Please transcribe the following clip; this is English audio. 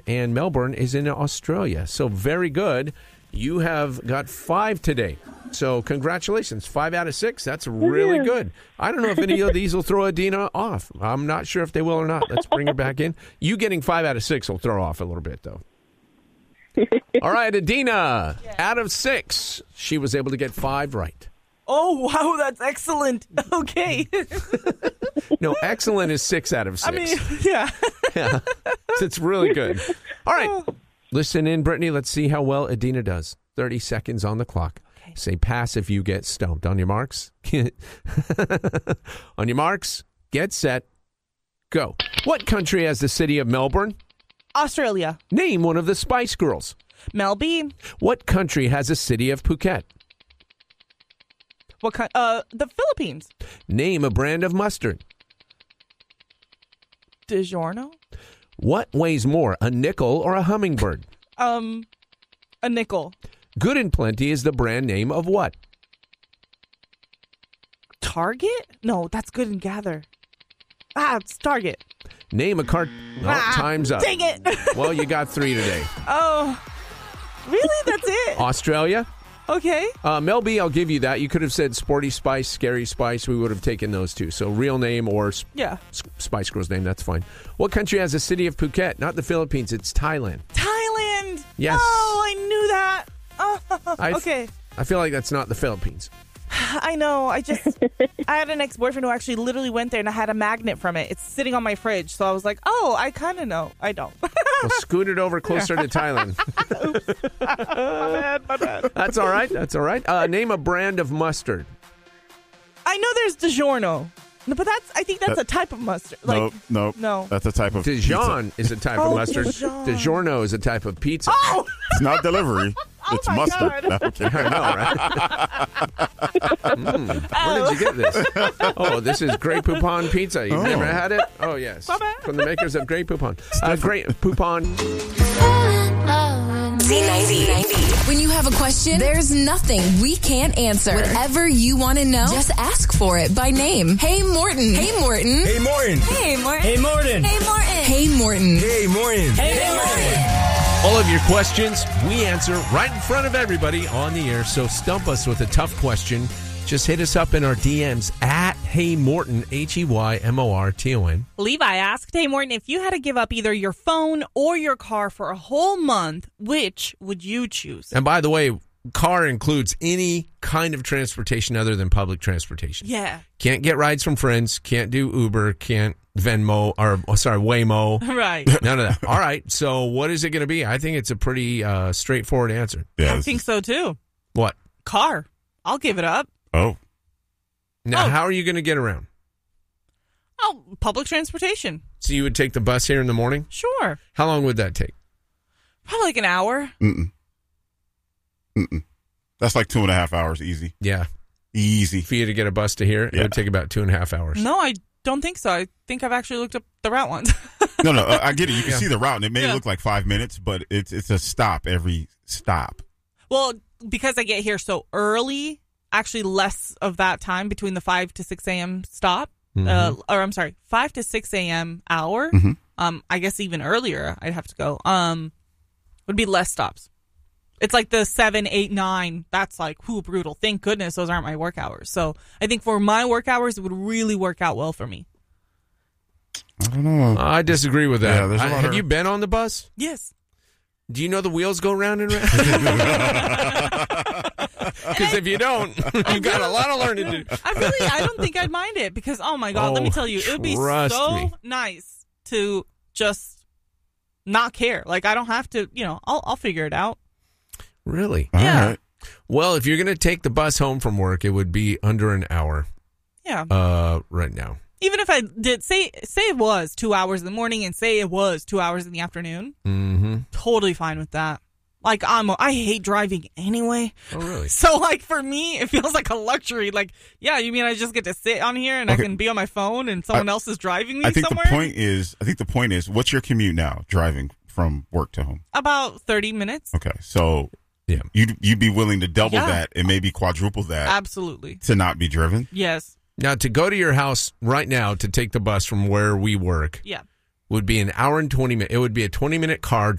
and Melbourne is in Australia. So very good. You have got 5 today. So congratulations. 5 out of 6. That's really good. I don't know if any of these will throw Adina off. I'm not sure if they will or not. Let's bring her back in. You getting 5 out of 6 will throw off a little bit, though. All right, Adina, out of 6, she was able to get 5 right. Oh, wow, that's excellent. Okay. No, excellent is 6 out of 6. I mean, yeah. Yeah. It's really good. All right. Listen in, Brittany. Let's see how well Adina does. 30 seconds on the clock. Okay. Say pass if you get stumped. On your marks. On your marks, get set, go. What country has the city of Melbourne? Australia. Name one of the Spice Girls. Mel B. What country has a city of Phuket? What kind? The Philippines. Name a brand of mustard. DiGiorno. What weighs more, a nickel or a hummingbird? A nickel. Good and Plenty is the brand name of what? Target? No, that's Good and Gather. It's Target. Name a cart. Oh, time's up. Dang it. Well, you got 3 today. Oh, really? That's it? Australia. Okay. Mel B, I'll give you that. You could have said Sporty Spice, Scary Spice. We would have taken those 2. So real name or Spice Girl's name, that's fine. What country has a city of Phuket? Not the Philippines, it's Thailand. Thailand. Yes. Oh, I knew that. Oh, okay. I feel like that's not the Philippines. I know. I had an ex-boyfriend who actually literally went there and I had a magnet from it. It's sitting on my fridge. So I was like, oh, I kind of know. I don't. Well, scoot it over closer to Thailand. My bad. That's all right. That's all right. Name a brand of mustard. I know there's DiGiorno. No, but I think that's a type of mustard. Like, no. That's a type of Dijon pizza. is a type of mustard. DiGiorno is a type of pizza. Oh! It's not delivery. It's mustard. God. Okay. I know, right? Where did you get this? Oh, this is Grey Poupon pizza. You've never had it? Oh, yes. From the makers of Grey Poupon. Grey Poupon. Z90. When you have a question, there's nothing we can't answer. Whatever you want to know, just ask for it by name. Hey, Morton. Hey, Morton. Hey, Morton. Hey, Morton. Hey, Morton. Hey, Morton. Hey, Morton. Hey, Morton. Hey, Morton. All of your questions, we answer right in front of everybody on the air. So stump us with a tough question. Just hit us up in our DMs at Hey Morton, HEYMORTON. Levi asked, hey, Morton, if you had to give up either your phone or your car for a whole month, which would you choose? And by the way, car includes any kind of transportation other than public transportation. Yeah. Can't get rides from friends, can't do Uber, can't Waymo. Right. None of that. All right. So what is it going to be? I think it's a pretty straightforward answer. Yeah, I think so, too. What? Car. I'll give it up. Oh. Now, how are you going to get around? Oh, public transportation. So you would take the bus here in the morning? Sure. How long would that take? Probably like an hour. That's like 2.5 hours easy. Yeah. Easy. For you to get a bus to here, it would take about 2.5 hours. No, I don't think so. I think I've actually looked up the route once. No, I get it. You can see the route, and it may look like 5 minutes, but it's a stop every stop. Well, because I get here so early, actually less of that time between the 5 to 6 a.m. stop, 5 to 6 a.m. hour. I guess even earlier I'd have to go. Would be less stops. It's like the 7, 8, 9. That's like, brutal. Thank goodness those aren't my work hours. So I think for my work hours, it would really work out well for me. I don't know. I disagree with that. Yeah, there's a lot have you been on the bus? Yes. Do you know the wheels go round and round? Because if you don't, you've got a lot of learning to do. I don't think I'd mind it because, oh my God, let me tell you, it would be so nice to just not care. Like, I don't have to, I'll figure it out. Really? Yeah. All right. Well, if you're going to take the bus home from work, it would be under an hour. Yeah. Right now. Even if I did, say it was 2 hours in the morning and say it was 2 hours in the afternoon, totally fine with that. Like, I hate driving anyway. Oh, really? So, like, for me, it feels like a luxury. Like, yeah, you mean I just get to sit on here and I can be on my phone and someone else is driving me somewhere? I think the point is, what's your commute now, driving from work to home? About 30 minutes. Okay, so you'd be willing to double that and maybe quadruple that. Absolutely. To not be driven? Yes. Now, to go to your house right now to take the bus from where we work would be an hour and 20 minutes. It would be a 20-minute car